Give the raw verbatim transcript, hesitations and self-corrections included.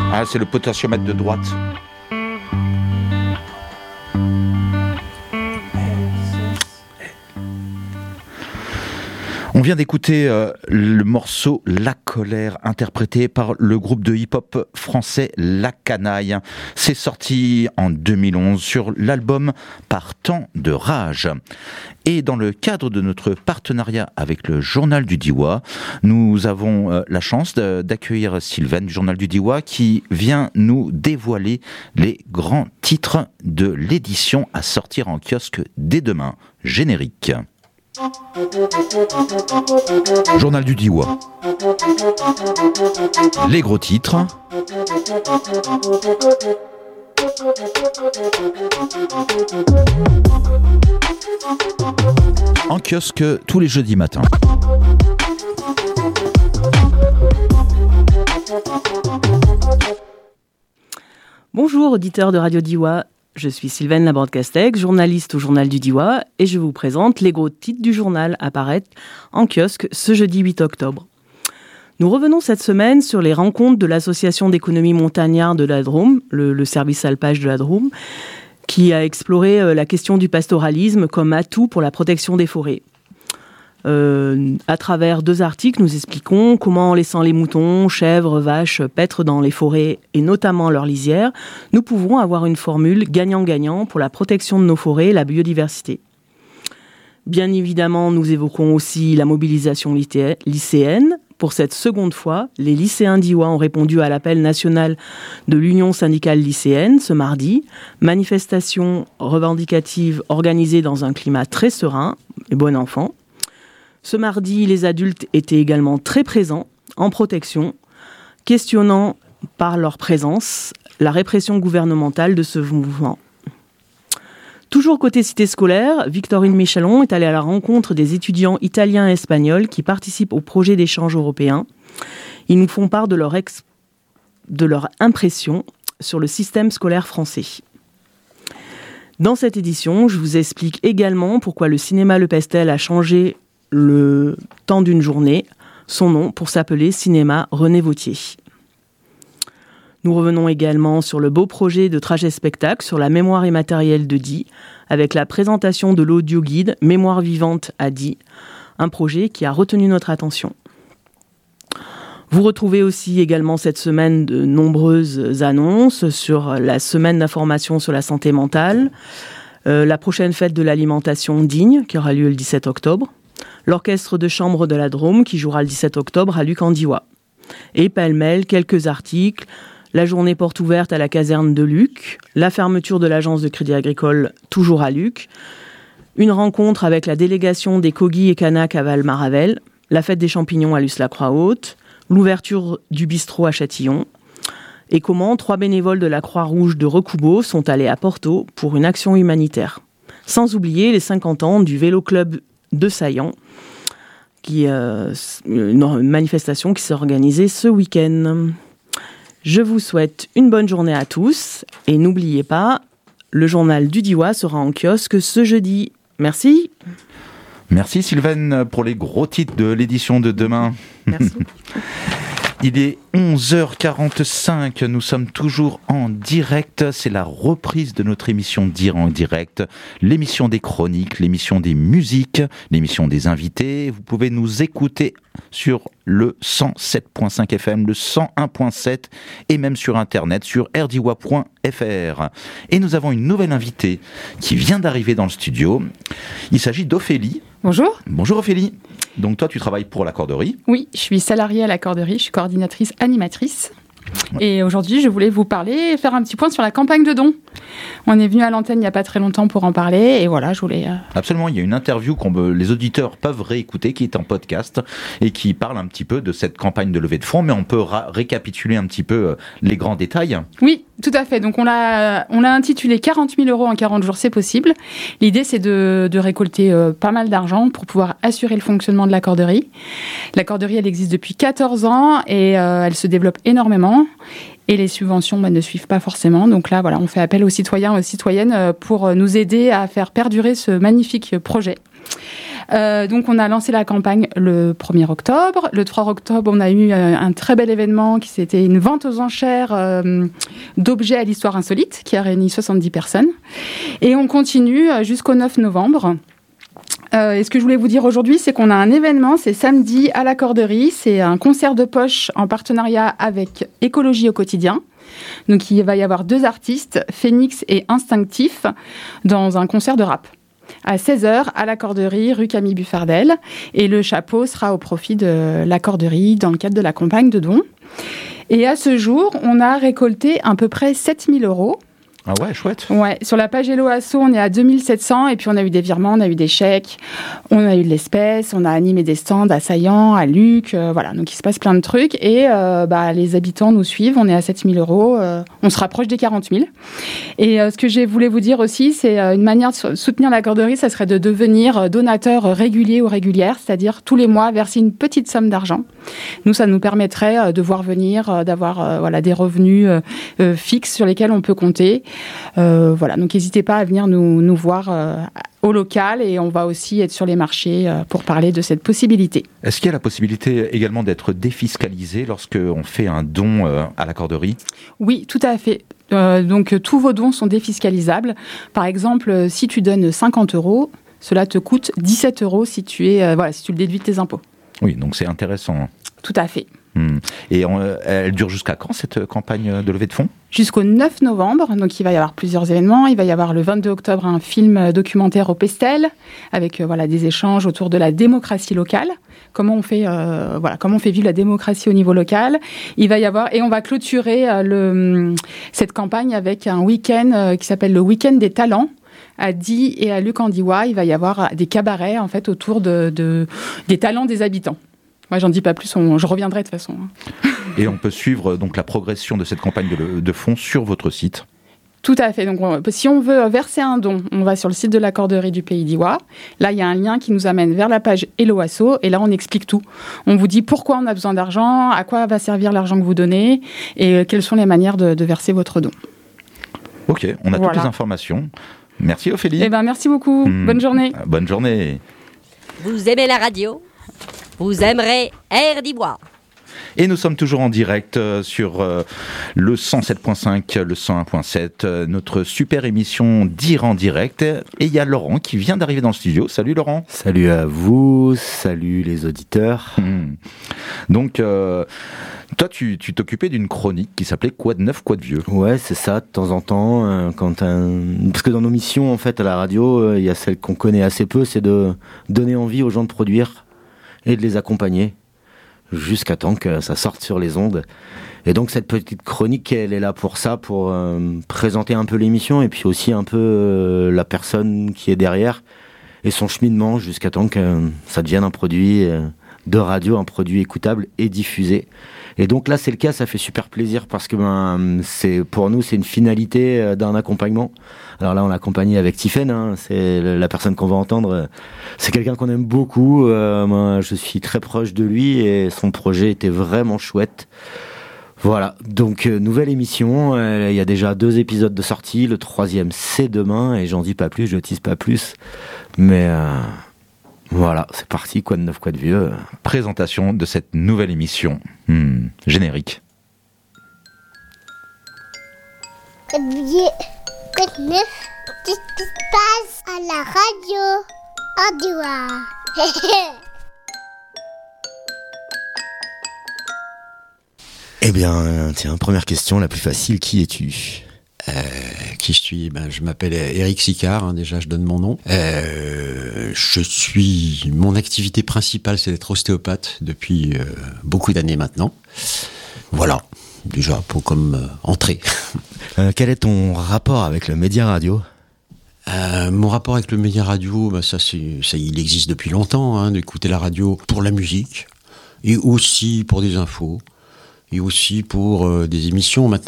Ah, c'est le potentiomètre de droite. On vient d'écouter euh, le morceau La Colère, interprété par le groupe de hip-hop français La Canaille. C'est sorti en deux mille onze sur l'album Par temps de rage. Et dans le cadre de notre partenariat avec le Journal du Diois, nous avons euh, la chance de, d'accueillir Sylvaine du Journal du Diois qui vient nous dévoiler les grands titres de l'édition à sortir en kiosque dès demain. Générique. Journal du Diois. Les gros titres. En kiosque tous les jeudis matins. Bonjour auditeurs de Radio Diois. Je suis Sylvaine Laborde-Castex, journaliste au Journal du Diois, et je vous présente les gros titres du journal à paraître en kiosque ce jeudi huit octobre. Nous revenons cette semaine sur les rencontres de l'Association d'économie montagnarde de la Drôme, le, le service alpage de la Drôme, qui a exploré la question du pastoralisme comme atout pour la protection des forêts. Euh, à travers deux articles, nous expliquons comment, en laissant les moutons, chèvres, vaches paître dans les forêts et notamment leurs lisières, nous pouvons avoir une formule gagnant-gagnant pour la protection de nos forêts et la biodiversité. Bien évidemment, nous évoquons aussi la mobilisation lycéenne. Pour cette seconde fois, les lycéens d'Iwa ont répondu à l'appel national de l'Union syndicale lycéenne ce mardi. Manifestation revendicative organisée dans un climat très serein et bon enfant. Ce mardi, les adultes étaient également très présents, en protection, questionnant par leur présence la répression gouvernementale de ce mouvement. Toujours côté cité scolaire, Victorine Michelon est allée à la rencontre des étudiants italiens et espagnols qui participent au projet d'échange européen. Ils nous font part de leur, ex... de leur impression sur le système scolaire français. Dans cette édition, je vous explique également pourquoi le cinéma Le Pestel a changé le temps d'une journée, son nom pour s'appeler Cinéma René Vauthier. Nous revenons également sur le beau projet de trajet spectacle sur la mémoire immatérielle de Die, avec la présentation de l'audio-guide Mémoire vivante à Die, un projet qui a retenu notre attention. Vous retrouvez aussi également cette semaine de nombreuses annonces sur la semaine d'information sur la santé mentale, euh, la prochaine fête de l'alimentation digne qui aura lieu le dix-sept octobre, l'orchestre de chambre de la Drôme qui jouera le dix-sept octobre à Luc-en-Diois. Et pêle-mêle, quelques articles, la journée porte ouverte à la caserne de Luc, la fermeture de l'agence de crédit agricole toujours à Luc, une rencontre avec la délégation des Kogi et Kanak à Val-Maravel, la fête des champignons à Luce-la-Croix-Haute, l'ouverture du bistrot à Châtillon, et comment trois bénévoles de la Croix-Rouge de Recoubeau sont allés à Porto pour une action humanitaire. Sans oublier les cinquante ans du Vélo Club de Saillant, qui, euh, une manifestation qui s'est organisée ce week-end. Je vous souhaite une bonne journée à tous et n'oubliez pas, le journal du Diois sera en kiosque ce jeudi. Merci. Merci Sylvaine pour les gros titres de l'édition de demain. Merci. Il est onze heures quarante-cinq, nous sommes toujours en direct, c'est la reprise de notre émission Dire en direct, l'émission des chroniques, l'émission des musiques, l'émission des invités. Vous pouvez nous écouter sur le cent sept virgule cinq F M, le cent un virgule sept et même sur internet sur r d i w a point f r. Et nous avons une nouvelle invitée qui vient d'arriver dans le studio. Il s'agit d'Ophélie. Bonjour. Bonjour Ophélie. Donc toi tu travailles pour la Corderie. Oui, je suis salariée à la Corderie, je suis coordinatrice animatrice. Et aujourd'hui, je voulais vous parler et faire un petit point sur la campagne de dons. On est venu à l'antenne il n'y a pas très longtemps pour en parler et voilà, je voulais... Euh... Absolument, il y a une interview que les auditeurs peuvent réécouter qui est en podcast et qui parle un petit peu de cette campagne de levée de fonds, mais on peut ra- récapituler un petit peu euh, les grands détails. Oui, tout à fait. Donc on l'a, on l'a intitulé quarante mille euros en quarante jours, c'est possible. L'idée, c'est de, de récolter euh, pas mal d'argent pour pouvoir assurer le fonctionnement de la Corderie. La Corderie, elle existe depuis quatorze ans et euh, elle se développe énormément. Et les subventions bah, ne suivent pas forcément. Donc là, voilà, on fait appel aux citoyens, aux citoyennes pour nous aider à faire perdurer ce magnifique projet. Euh, donc on a lancé la campagne le premier octobre. Le trois octobre, on a eu euh, un très bel événement qui c'était une vente aux enchères euh, d'objets à l'histoire insolite qui a réuni soixante-dix personnes. Et on continue jusqu'au neuf novembre. Euh, et ce que je voulais vous dire aujourd'hui, c'est qu'on a un événement, c'est samedi à la Corderie. C'est un concert de poche en partenariat avec Écologie au quotidien. Donc il va y avoir deux artistes, Phoenix et Instinctif, dans un concert de rap. À seize heures, à la Corderie, rue Camille Buffardel. Et le chapeau sera au profit de la Corderie dans le cadre de la campagne de dons. Et à ce jour, on a récolté à peu près sept mille euros. Ah ouais, chouette. Ouais, sur la page Hello Asso, on est à deux mille sept cents et puis on a eu des virements, on a eu des chèques, on a eu de l'espèce, on a animé des stands à Saillant, à Luc, euh, voilà, donc il se passe plein de trucs et euh, bah, les habitants nous suivent, on est à sept mille euros, euh, on se rapproche des quarante mille. Et euh, ce que je voulais vous dire aussi, c'est euh, une manière de soutenir la Corderie, ça serait de devenir donateur régulier ou régulière, c'est-à-dire tous les mois verser une petite somme d'argent. Nous, ça nous permettrait euh, de voir venir, euh, d'avoir euh, voilà, des revenus euh, euh, fixes sur lesquels on peut compter. Euh, voilà, donc n'hésitez pas à venir nous, nous voir euh, au local et on va aussi être sur les marchés euh, pour parler de cette possibilité. Est-ce qu'il y a la possibilité également d'être défiscalisé lorsqu'on fait un don euh, à la Corderie ? Oui, tout à fait. Euh, donc tous vos dons sont défiscalisables. Par exemple, si tu donnes cinquante euros, cela te coûte dix-sept euros si tu, es, euh, voilà, si tu le déduis de tes impôts. Oui, donc c'est intéressant. Tout à fait. Hum. Et on, elle dure jusqu'à quand cette campagne de levée de fonds ? Jusqu'au neuf novembre, donc il va y avoir plusieurs événements. Il va y avoir le vingt-deux octobre un film documentaire au Pestel avec euh, voilà, des échanges autour de la démocratie locale. Comment on fait, euh, voilà, comment on fait vivre la démocratie au niveau local. Il va y avoir, et on va clôturer euh, le, cette campagne avec un week-end euh, qui s'appelle le Week-end des talents. À Die et à Luc-en-Diois, il va y avoir des cabarets en fait, autour de, de, des talents des habitants. Moi, j'en dis pas plus, on, je reviendrai de toute façon. Et on peut suivre donc la progression de cette campagne de, de fonds sur votre site. Tout à fait. Donc, on, si on veut verser un don, on va sur le site de la Corderie du Pays d'Iwa. Là, il y a un lien qui nous amène vers la page Hello Asso. Et là, on explique tout. On vous dit pourquoi on a besoin d'argent, à quoi va servir l'argent que vous donnez et quelles sont les manières de, de verser votre don. Ok, on a voilà. toutes les informations. Merci Ophélie. Eh ben, merci beaucoup. Mmh. Bonne journée. Bonne journée. Vous aimez la radio ? Vous aimerez Air d'Ivoire. Et nous sommes toujours en direct euh, sur euh, le cent sept virgule cinq, le cent un virgule sept, euh, notre super émission Dire en direct. Et il y a Laurent qui vient d'arriver dans le studio. Salut Laurent. Salut à vous, salut les auditeurs. Mmh. Donc, euh, toi, tu, tu t'occupais d'une chronique qui s'appelait Quoi de neuf, quoi de vieux ? Ouais, c'est ça, de temps en temps. Euh, quand un... Parce que dans nos missions, en fait, à la radio, il euh, y a celle qu'on connaît assez peu, c'est de donner envie aux gens de produire et de les accompagner jusqu'à temps que ça sorte sur les ondes. Et donc cette petite chronique, elle est là pour ça, pour euh, présenter un peu l'émission et puis aussi un peu euh, la personne qui est derrière et son cheminement jusqu'à temps que euh, ça devienne un produit euh, de radio, un produit écoutable et diffusé. Et donc là, c'est le cas, ça fait super plaisir parce que ben, c'est, pour nous, c'est une finalité euh, d'un accompagnement. Alors là, on l'a accompagné avec Tiffaine, hein, c'est la personne qu'on va entendre. C'est quelqu'un qu'on aime beaucoup. Euh, moi, je suis très proche de lui et son projet était vraiment chouette. Voilà, donc euh, nouvelle émission. Il euh, y a déjà deux épisodes de sortie. Le troisième, c'est demain et j'en dis pas plus, je tease pas plus. Mais euh, voilà, c'est parti. Quoi de neuf, quoi de vieux. Présentation de cette nouvelle émission. Hmm, générique. Quoi de vieux, quoi de neuf, qu'est-ce qui se passe à la radio en Diois. Eh bien, tiens, première question, la plus facile, qui es-tu ? Euh, qui je suis ? Ben, je m'appelle Eric Sicard, hein, déjà je donne mon nom. Euh, je suis, mon activité principale c'est d'être ostéopathe depuis euh, beaucoup d'années maintenant. Voilà, déjà pour comme euh, entrée. Euh, quel est ton rapport avec le média radio ? Euh, mon rapport avec le média radio, ben ça, c'est, ça, il existe depuis longtemps, hein, d'écouter la radio pour la musique et aussi pour des infos et aussi pour euh, des émissions maintenant.